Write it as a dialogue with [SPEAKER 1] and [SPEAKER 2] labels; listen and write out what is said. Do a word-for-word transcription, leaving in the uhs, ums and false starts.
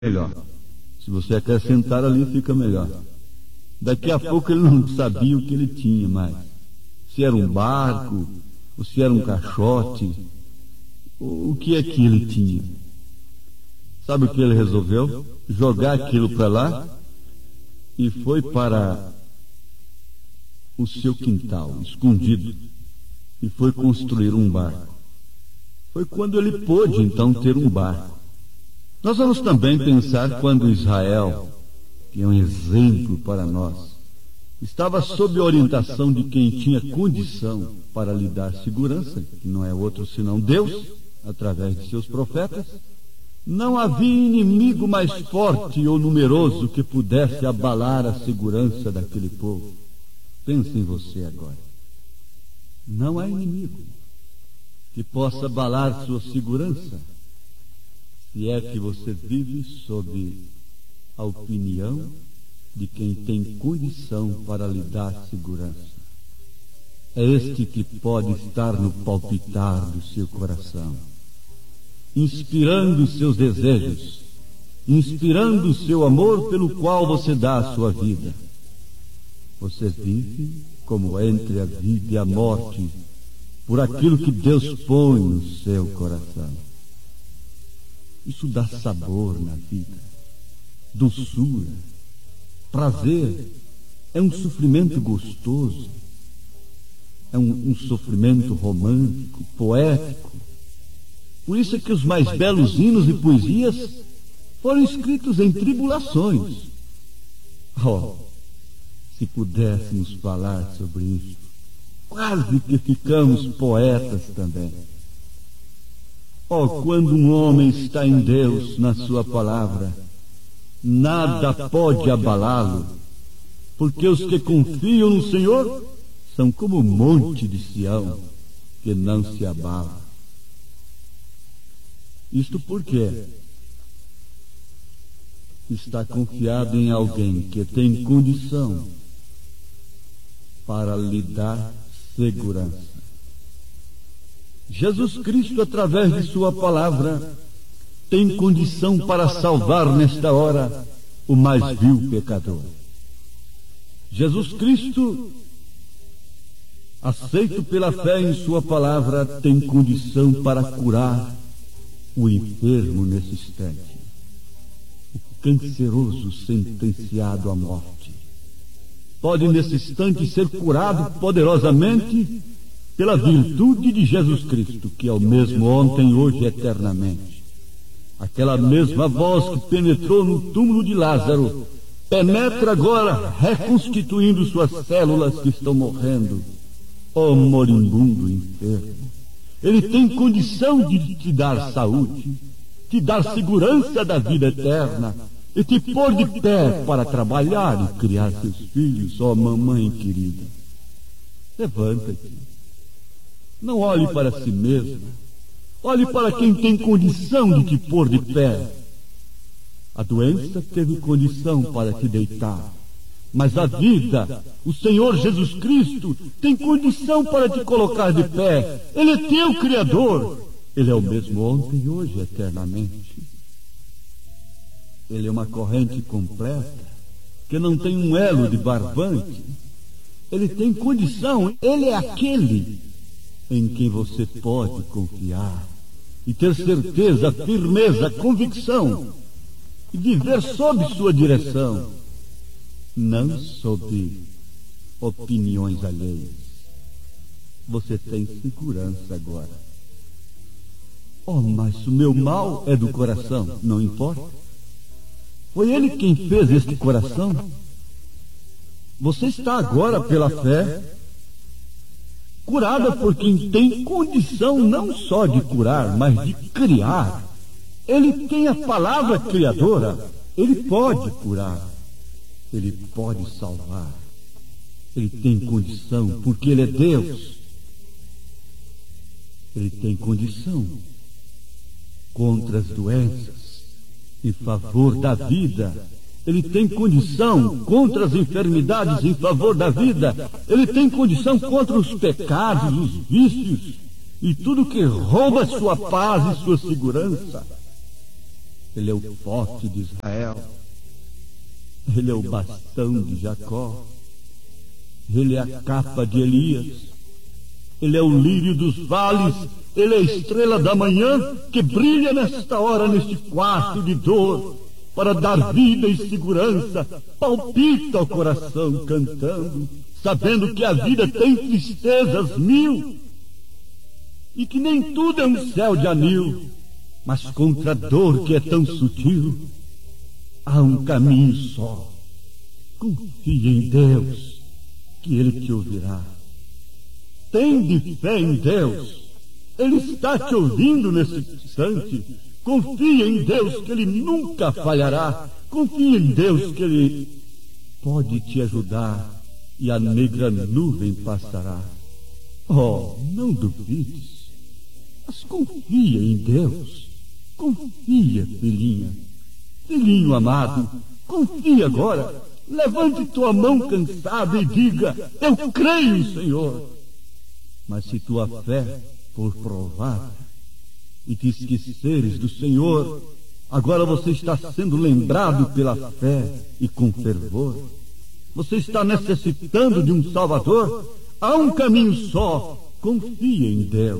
[SPEAKER 1] melhor. Se você acrescentar ali, fica melhor. Daqui a pouco ele não sabia o que ele tinha mais. Se era um barco, ou se era um caixote, o que é que ele tinha? Sabe o que ele resolveu? Jogar aquilo para lá e foi para o seu quintal, escondido, e foi construir um barco. Foi quando ele pôde, então, ter um barco. Nós vamos também pensar quando Israel, que é um exemplo para nós, estava sob a orientação de quem tinha condição para lhe dar segurança, que não é outro senão Deus, através de seus profetas. Não havia inimigo mais forte ou numeroso que pudesse abalar a segurança daquele povo. Pense em você agora. Não há inimigo que possa abalar sua segurança, se é que você vive sob a opinião de quem tem condição para lhe dar segurança. É este que pode estar no palpitar do seu coração, inspirando seus desejos, inspirando o seu amor pelo qual você dá a sua vida. Você vive como entre a vida e a morte, por aquilo que Deus põe no seu coração. Isso dá sabor na vida, doçura, prazer. É um sofrimento gostoso, é um, um sofrimento romântico, poético. Por isso é que os mais belos hinos e poesias foram escritos em tribulações. Oh, se pudéssemos falar sobre isso, quase que ficamos poetas também. Oh, quando um homem está em Deus, na sua palavra, nada pode abalá-lo, porque os que confiam no Senhor são como o monte de Sião, que não se abala. Isto porque está confiado em alguém que tem condição para lhe dar segurança. Jesus Cristo, através de sua palavra, tem condição para salvar nesta hora o mais vil pecador. Jesus Cristo, aceito pela fé em sua palavra, tem condição para curar o enfermo nesse instante, o canceroso sentenciado à morte. Pode nesse instante ser curado poderosamente pela virtude de Jesus Cristo, que é o mesmo ontem, hoje e eternamente. Aquela mesma voz que penetrou no túmulo de Lázaro, penetra agora, reconstituindo suas células que estão morrendo. Ó moribundo enfermo, Ele tem condição de te dar saúde, te dar segurança da vida eterna e te pôr de pé para trabalhar e criar seus filhos, ó mamãe querida. Levanta-te. Não olhe para si mesma. Olhe para quem tem condição de te pôr de pé. A doença teve condição para te deitar, mas a vida, o Senhor Jesus Cristo, tem condição para te colocar de pé. Ele é teu Criador. Ele é o mesmo ontem, hoje e eternamente. Ele é uma corrente completa, que não tem um elo de barbante. Ele tem condição. Ele é aquele em quem você pode confiar e ter certeza, firmeza, convicção, e viver sob sua direção, não sob opiniões alheias. Você tem segurança agora. Oh, mas o meu mal é do coração. Não importa. Foi Ele quem fez este coração. Você está agora, pela fé, curada por quem tem condição não só de curar, mas de criar. Ele tem a palavra criadora. Ele pode curar. Ele pode salvar. Ele tem condição, porque Ele é Deus. Ele tem condição contra as doenças, em favor da vida. Ele tem condição contra as enfermidades, em favor da vida. Ele tem condição contra os pecados, os vícios e tudo que rouba sua paz e sua segurança. Ele é o forte de Israel. Ele é o bastão de Jacó. Ele é a capa de Elias. Ele é o lírio dos vales. Ele é a estrela da manhã que brilha nesta hora, neste quarto de dor, para dar vida e segurança. Palpita o coração cantando, sabendo que a vida tem tristezas mil e que nem tudo é um céu de anil, mas contra a dor que é tão sutil há um caminho só. Confia em Deus, que Ele te ouvirá. Tende fé em Deus, Ele está te ouvindo nesse instante. Confia em Deus, que Ele nunca falhará. Confia em Deus, que Ele pode te ajudar e a negra nuvem passará. Oh, não duvides, mas confia em Deus. Confia, filhinha. Filhinho amado, confia agora. Levante tua mão cansada e diga: eu creio, Senhor. Mas se tua fé for provada e te esqueceres do Senhor, agora você está sendo lembrado pela fé e com fervor. Você está necessitando de um Salvador? Há um caminho só. Confia em Deus.